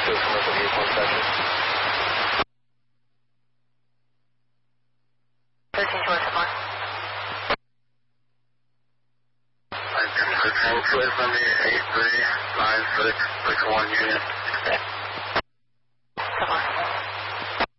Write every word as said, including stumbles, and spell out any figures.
two commercial vehicle inspection. thirteen Georgia one. thirteen Swiss on the eight three nine six six one unit. Come on.